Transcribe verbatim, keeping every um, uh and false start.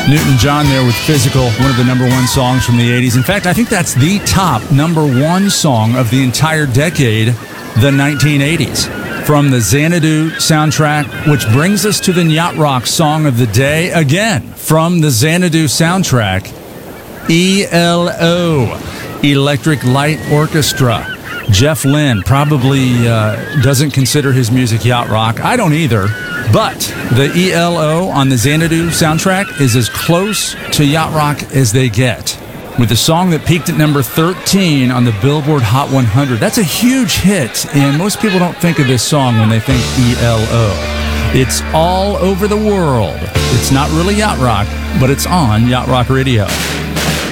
Newton-John there with Physical, one of the number one songs from the eighties. In fact, I think that's the top number one song of the entire decade, the nineteen eighties. From the Xanadu soundtrack, which brings us to the Yacht Rock song of the day. Again, from the Xanadu soundtrack, E L O, Electric Light Orchestra. Jeff Lynne probably uh, doesn't consider his music yacht rock. I don't either. But the E L O on the Xanadu soundtrack is as close to yacht rock as they get, with a song that peaked at number thirteen on the Billboard Hot one hundred. That's a huge hit, and most people don't think of this song when they think E L O. It's all over the world. It's not really yacht rock, but it's on Yacht Rock Radio.